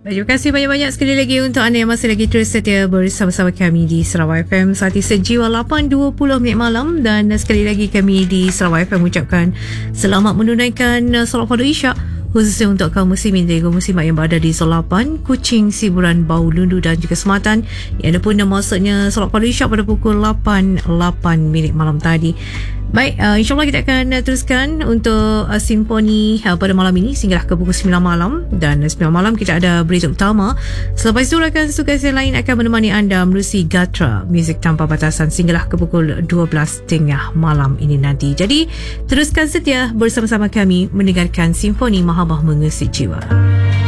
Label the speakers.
Speaker 1: Terima kasih banyak-banyak sekali lagi untuk anda yang masih lagi terus setia bersama-sama kami di Sarawak FM Saati Sejiwa 8.20 minit malam. Dan sekali lagi kami di Sarawak FM mengucapkan selamat menunaikan solat fardu Isyak, khususnya untuk kaum muslimin dan muslimat yang berada di Zon 8, Kuching, Siburan, Bau, Lundu dan juga Sematan, yang ada pun maksudnya solat fardu Isyak pada pukul 8 minit malam tadi. Baik, insyaAllah kita akan teruskan untuk simfoni pada malam ini sehinggalah ke pukul 9 malam. Dan 9 malam kita ada berita utama. Selepas itu rakan sukan yang lain akan menemani anda menerusi Gatra Muzik Tanpa Batasan sehinggalah ke pukul 12.30 malam ini nanti. Jadi teruskan setia bersama-sama kami mendengarkan Simfoni Mahabah Mengesik Jiwa.